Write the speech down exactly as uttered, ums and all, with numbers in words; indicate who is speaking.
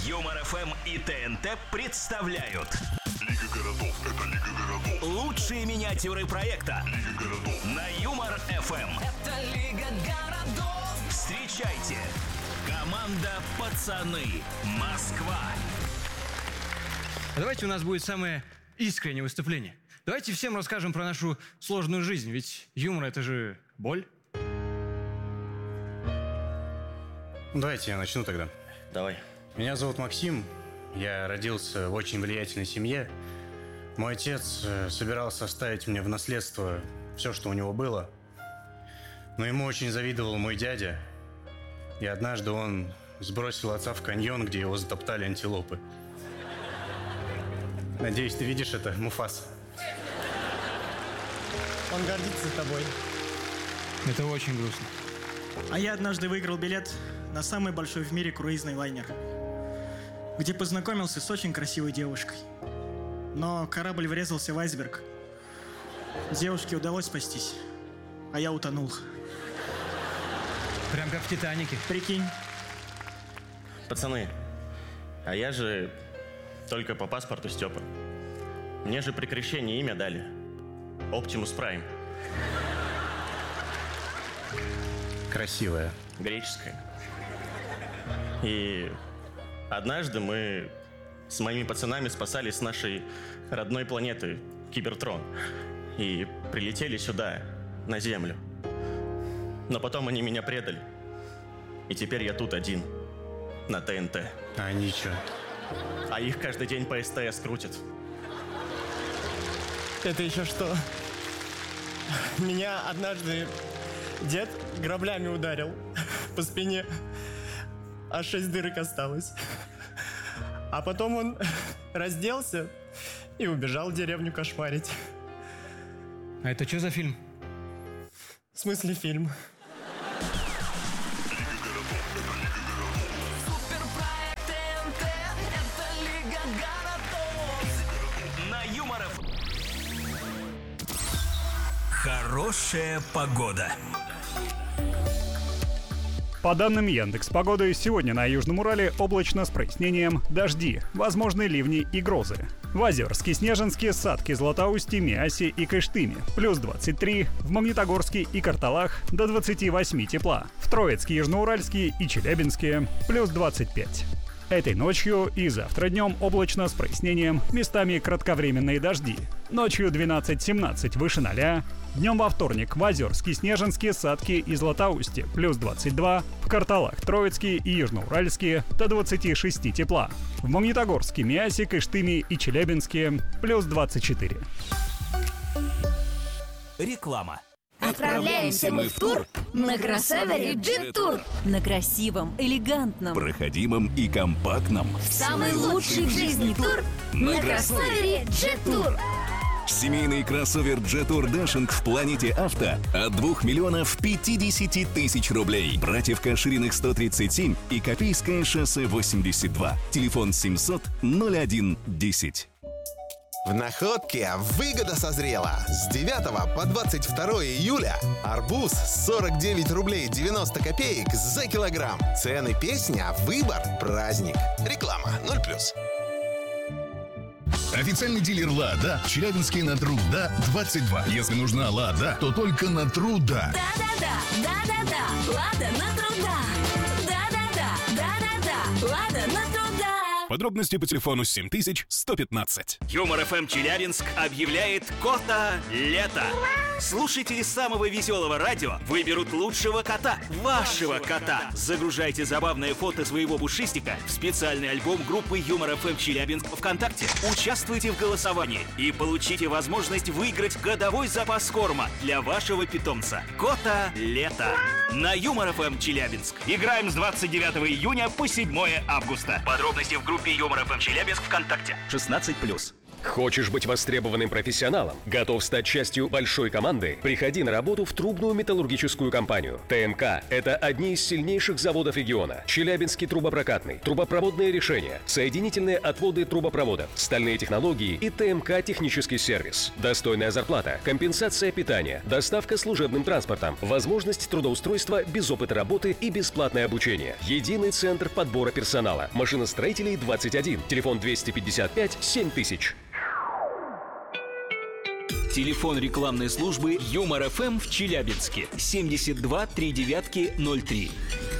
Speaker 1: Юмор эф эм и ТНТ представляют
Speaker 2: Лига городов, это Лига городов.
Speaker 1: лучшие миниатюры проекта
Speaker 2: Лига городов.
Speaker 1: на Юмор эф эм.
Speaker 3: Это Лига городов.
Speaker 1: Встречайте, команда «Пацаны», Москва.
Speaker 4: Давайте у нас будет самое искреннее выступление. Давайте всем расскажем про нашу сложную жизнь, ведь юмор — это же боль.
Speaker 5: Ну, давайте я начну тогда.
Speaker 6: Давай.
Speaker 5: Меня зовут Максим, я родился в очень влиятельной семье. Мой отец э, собирался оставить мне в наследство все, что у него было. Но ему очень завидовал мой дядя. И однажды он сбросил отца в каньон, где его затоптали антилопы. Надеюсь, ты видишь это, Муфас?
Speaker 7: Он гордится тобой.
Speaker 4: Это очень грустно.
Speaker 7: А я однажды выиграл билет на самый большой в мире круизный лайнер, где познакомился с очень красивой девушкой. Но корабль врезался в айсберг. Девушке удалось спастись, а я утонул.
Speaker 4: Прям как в «Титанике».
Speaker 7: Прикинь.
Speaker 6: Пацаны, а я же только по паспорту Степа. Мне же при крещении имя дали. Оптимус Прайм.
Speaker 5: Красивая.
Speaker 6: Греческое. И однажды мы с моими пацанами спасались с нашей родной планеты Кибертрон. И прилетели сюда, на Землю. Но потом они меня предали. И теперь я тут один, на ТНТ.
Speaker 5: А ничего.
Speaker 6: А их каждый день по СТС крутят.
Speaker 7: Это еще что? Меня однажды дед граблями ударил по спине, а шесть дырок осталось. А потом он разделся и убежал в деревню кошмарить.
Speaker 4: А это что за фильм?
Speaker 7: В смысле фильм?
Speaker 3: Суперпроект ТНТ. Это Лига городов.
Speaker 1: На Юмор эф эм. Хорошая погода.
Speaker 8: По данным Яндекс.Погоды, сегодня на Южном Урале облачно с прояснением, дожди, возможны ливни и грозы. В Озерске, Снежинске, Сатке, Златоусте, Миасе и Кыштыме плюс двадцать три, в Магнитогорске и Карталах до двадцати восьми тепла, в Троицке, Южноуральске и Челябинске плюс двадцать пять. Этой ночью и завтра днем облачно с прояснением, местами кратковременные дожди. Ночью двенадцать-семнадцать выше ноля. Днем во вторник в Озерске, Снежинске, Сатке и Златоусте плюс двадцать два, в Карталах, Троицке и Южноуральске до двадцати шести тепла. В Магнитогорске, Миасе, Кыштыме и Челябинске плюс двадцать четыре.
Speaker 1: Реклама.
Speaker 9: Отправляемся мы в тур на кроссовере Джет-тур. На красивом, элегантном,
Speaker 2: Проходимом и компактном.
Speaker 9: самый лучший в жизни тур на кроссовере Джет-тур.
Speaker 2: Семейный кроссовер Jetour Dashing в Планете Авто от двух миллионов пятидесяти тысяч рублей. Братьев Кашириных сто тридцать семь и Копейское шоссе восемьдесят два. Телефон семьсот ноль один десять.
Speaker 10: В Находке выгода созрела. С девятого по двадцать второе июля арбуз сорок девять рублей девяносто копеек за килограмм. Цены песня, выбор, праздник. Реклама ноль плюс.
Speaker 2: Официальный дилер «Лада» в Челябинске на Труда двадцать два. Если нужна «Лада», то только на Труда.
Speaker 9: Да-да-да, да-да-да, Лада на труда. Да-да-да, да-да-да, Лада на труда.
Speaker 2: Подробности по телефону семь тысяч сто пятнадцать.
Speaker 1: Юмор эф эм Челябинск объявляет кота лето. Слушатели самого веселого радио выберут лучшего кота, вашего кота. Загружайте забавное фото своего пушистика в специальный альбом группы Юмор эф эм Челябинск ВКонтакте. Участвуйте в голосовании и получите возможность выиграть годовой запас корма для вашего питомца. Кота лето. На Юмор эф эм Челябинск. Играем с двадцать девятого июня по седьмое августа. Подробности в группе Юмор эф эм Челябинск ВКонтакте. шестнадцать плюс.
Speaker 11: Хочешь быть востребованным профессионалом? Готов стать частью большой команды? Приходи на работу в трубную металлургическую компанию. ТМК – это одни из сильнейших заводов региона. Челябинский трубопрокатный, трубопроводные решения, соединительные отводы трубопроводов, стальные технологии и ТМК технический сервис. Достойная зарплата, компенсация питания, доставка служебным транспортом, возможность трудоустройства без опыта работы и бесплатное обучение. Единый центр подбора персонала. Машиностроителей двадцать один. Телефон двести пятьдесят пять семь тысяч.
Speaker 1: Телефон рекламной службы Юмор ФМ в Челябинске семьдесят два три девятки ноль три.